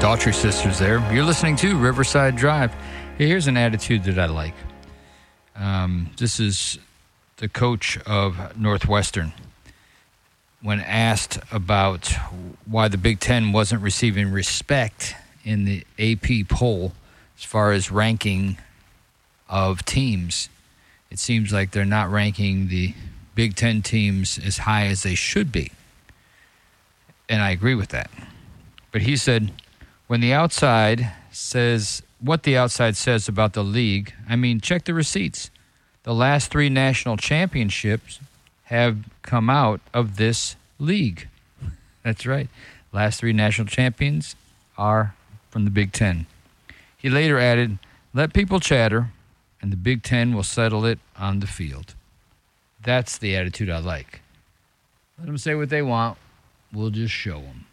Daughtry sisters there. You're listening to Riverside Drive. Here's an attitude that I like. This is the coach of Northwestern. When asked about why the Big Ten wasn't receiving respect in the AP poll as far as ranking of teams, it seems like they're not ranking the Big Ten teams as high as they should be. And I agree with that. But he said, when the outside says what the outside says about the league, I mean, check the receipts. The last 3 national championships have come out of this league. That's right. Last 3 national champions are from the Big Ten. He later added, let people chatter, and the Big Ten will settle it on the field. That's the attitude I like. Let them say what they want. We'll just show them.